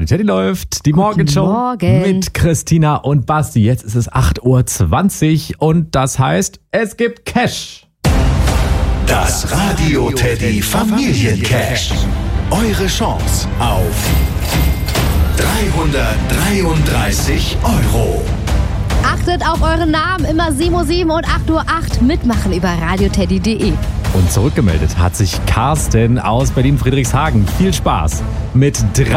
Radio Teddy läuft die Morgenshow Morgen. mit Christina und Basti. Jetzt ist es 8:20 Uhr und das heißt, es gibt Cash. Das Radio Teddy Familiencash. Eure Chance auf 333 €. Achtet auf euren Namen, immer 7:07 und 8:08 mitmachen über radioteddy.de. Und zurückgemeldet hat sich Carsten aus Berlin-Friedrichshagen. Viel Spaß mit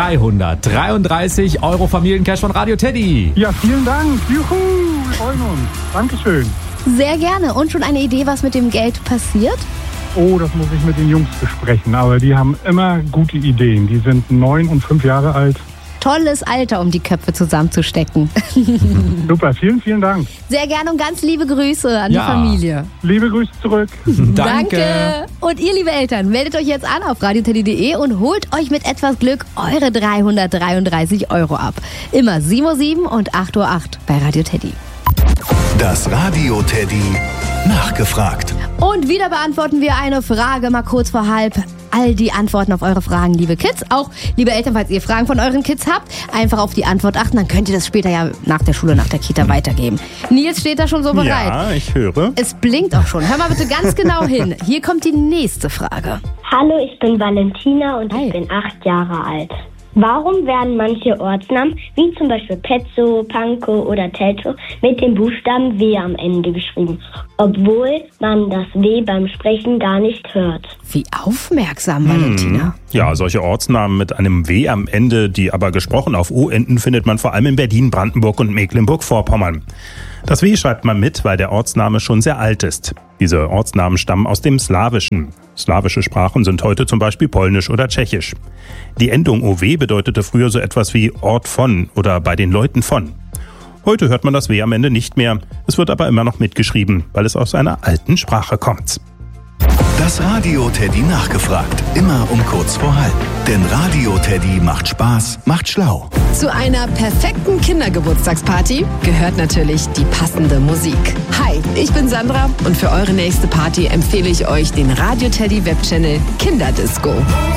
333 € Familiencash von Radio Teddy. Ja, vielen Dank. Juhu, wir freuen uns. Dankeschön. Sehr gerne. Und schon eine Idee, was mit dem Geld passiert? Oh, das muss ich mit den Jungs besprechen. Aber die haben immer gute Ideen. Die sind 9 und 5 Jahre alt. Tolles Alter, um die Köpfe zusammenzustecken. Super, vielen, vielen Dank. Sehr gerne und ganz liebe Grüße an die Familie. Liebe Grüße zurück. Danke. Und ihr, liebe Eltern, meldet euch jetzt an auf radioteddy.de und holt euch mit etwas Glück eure 333 € ab. Immer 7:07 und 8:08 bei Radio Teddy. Das Radio Teddy nachgefragt. Und wieder beantworten wir eine Frage mal kurz vor halb. All die Antworten auf eure Fragen, liebe Kids. Auch, liebe Eltern, falls ihr Fragen von euren Kids habt, einfach auf die Antwort achten. Dann könnt ihr das später ja nach der Schule, nach der Kita weitergeben. Nils steht da schon so bereit. Ja, ich höre. Es blinkt auch schon. Hör mal bitte ganz genau hin. Hier kommt die nächste Frage. Hallo, ich bin Valentina und Hi. ich bin 8 Jahre alt. Warum werden manche Ortsnamen, wie zum Beispiel Petzow, Pankow oder Teltow, mit dem Buchstaben W am Ende geschrieben, obwohl man das W beim Sprechen gar nicht hört? Wie aufmerksam, Valentina. Ja, solche Ortsnamen mit einem W am Ende, die aber gesprochen auf O enden, findet man vor allem in Berlin, Brandenburg und Mecklenburg-Vorpommern. Das W schreibt man mit, weil der Ortsname schon sehr alt ist. Diese Ortsnamen stammen aus dem Slawischen. Slawische Sprachen sind heute zum Beispiel Polnisch oder Tschechisch. Die Endung OW bedeutete früher so etwas wie Ort von oder bei den Leuten von. Heute hört man das W am Ende nicht mehr. Es wird aber immer noch mitgeschrieben, weil es aus einer alten Sprache kommt. Das Radio Teddy nachgefragt. Immer um kurz vor halb. Denn Radio Teddy macht Spaß, macht schlau. Zu einer perfekten Kindergeburtstagsparty gehört natürlich die passende Musik. Hi, ich bin Sandra und für eure nächste Party empfehle ich euch den Radio Teddy Webchannel Kinderdisco.